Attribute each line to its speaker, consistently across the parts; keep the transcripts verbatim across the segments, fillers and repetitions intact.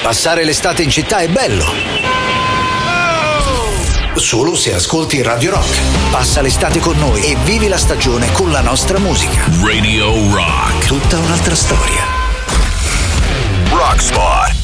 Speaker 1: Passare l'estate in città è bello. Solo se ascolti Radio Rock. Passa l'estate con noi e vivi la stagione con la nostra musica.
Speaker 2: Radio Rock.
Speaker 1: Tutta un'altra storia.
Speaker 2: Rockspot.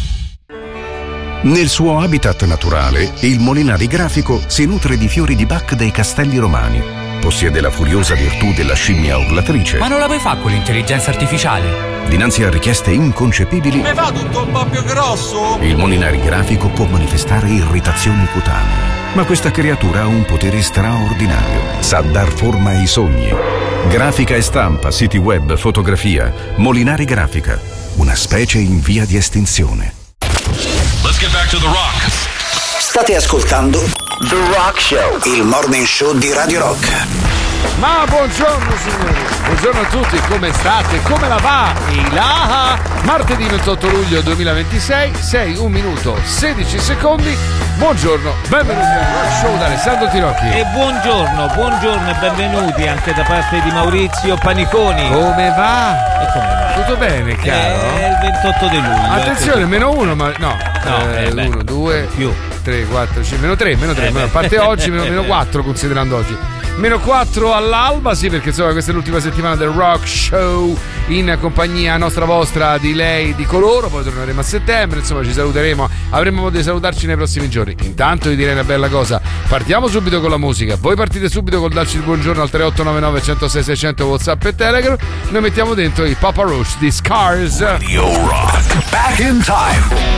Speaker 3: Nel suo habitat naturale, il Molinari grafico si nutre di fiori di Bach dei castelli romani. Possiede la furiosa virtù della scimmia urlatrice.
Speaker 4: Ma non la puoi fare con l'intelligenza artificiale?
Speaker 3: Dinanzi a richieste inconcepibili,
Speaker 5: mi fa tutto un po' più grosso?
Speaker 3: Il Molinari grafico può manifestare irritazioni cutanee. Ma questa creatura ha un potere straordinario. Sa dar forma ai sogni. Grafica e stampa, siti web, fotografia. Molinari grafica. Una specie in via di estinzione.
Speaker 2: Let's get back to the rock.
Speaker 1: State ascoltando The Rock Show, il morning show di Radio Rock.
Speaker 6: Ma buongiorno signori, buongiorno a tutti, come state? Come la va? E là, martedì ventotto luglio duemilaventisei, sei, un minuto, sedici secondi. Buongiorno, benvenuti al Rock Show da Alessandro Tirocchi.
Speaker 7: E buongiorno, buongiorno e benvenuti anche da parte di Maurizio Paniconi.
Speaker 6: Come va?
Speaker 7: E come va?
Speaker 6: Tutto bene, caro?
Speaker 7: È il ventotto di luglio.
Speaker 6: Attenzione, meno uno, ma no.
Speaker 7: No,
Speaker 6: eh,
Speaker 7: eh, beh,
Speaker 6: uno, due,
Speaker 7: più.
Speaker 6: tre, quattro, cinque, meno tre, meno tre,
Speaker 7: Eh,
Speaker 6: meno, a parte oggi, meno, meno quattro considerando oggi. Meno quattro all'alba, sì, perché insomma questa è l'ultima settimana del Rock Show in compagnia nostra vostra, di lei, di coloro. Poi torneremo a settembre, insomma ci saluteremo, avremo modo di salutarci nei prossimi giorni. Intanto vi direi una bella cosa, partiamo subito con la musica. Voi partite subito col darci il buongiorno al tre otto nove nove, uno zero sei, sei zero zero WhatsApp e Telegram. Noi mettiamo dentro i Papa Roach di Scars.
Speaker 2: Radio Rock. Back in time.